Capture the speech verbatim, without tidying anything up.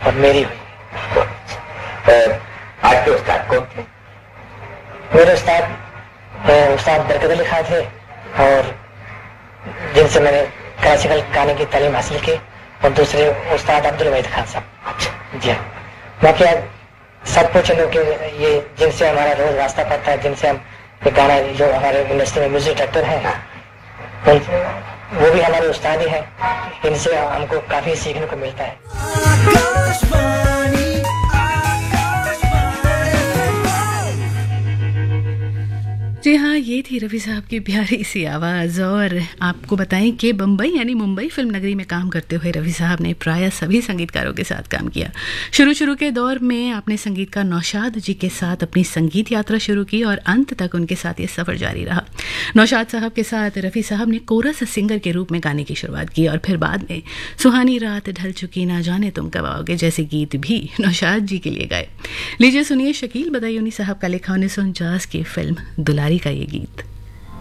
और मेरी हुई। आपके उस्ताद कौन थे? मेरे उस्ताद उस्ताद बरकत अली खान थे, और जिनसे मैंने क्लासिकल गाने की तालीम हासिल की, और दूसरे उस्ताद अब्दुल वहीद खान साहब। अच्छा जी हाँ। बाकी आप सब पूछ लो कि ये जिनसे हमारा रोज वास्ता पड़ता है, जिनसे हम ये गाना, जो हमारे इंडस्ट्री में म्यूजिक डायरेक्टर हैं, वो भी हमारे उस्ताद ही हैं। इनसे हमको काफी सीखने को मिलता है। जी हाँ, ये थी रफ़ी साहब की प्यारी सी आवाज़। और आपको बताएं कि बम्बई यानी मुंबई फिल्म नगरी में काम करते हुए रफ़ी साहब ने प्रायः सभी संगीतकारों के साथ काम किया। शुरू शुरू के दौर में आपने संगीतकार नौशाद जी के साथ अपनी संगीत यात्रा शुरू की और अंत तक उनके साथ ये सफ़र जारी रहा। नौशाद साहब के साथ रफ़ी साहब ने कोरस सिंगर के रूप में गाने की शुरुआत की, और फिर बाद में सुहानी रात ढल चुकी, ना जाने तुम कब आओगे जैसे गीत भी नौशाद जी के लिए गाए। लीजिए सुनिए शकील बदायूनी साहब का लिखा उन्नीस सौ उनचास की फिल्म दुलारी का ये गीत।